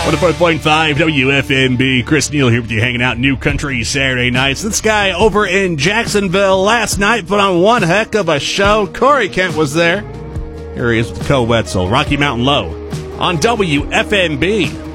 104.5 WFNB. Chris Neal here with you, hanging out New Country Saturday nights. This guy over in Jacksonville last night put on one heck of a show. Corey Kent was there. Here he is with Co Wetzel, Rocky Mountain Low on WFNB.